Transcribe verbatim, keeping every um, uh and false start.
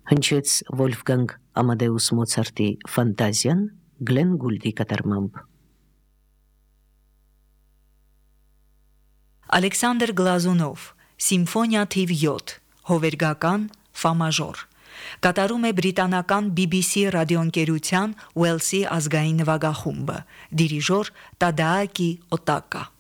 հնչեց Վոլֆգանգ Ամադեուս Մոցարտի ֆանտազիան Գլեն Գուլդի կատարմամբ։ Ալեքսանդր Գլազունով, Սիմֆոնիա թիվ յոթ, հովերգական ֆա մաժոր, կատարում է բրիտանական բի բի սի ռադիոընկերության Ուելսի ազգային նվագախումբը, դիրիժոր Տադաակի Օտակա։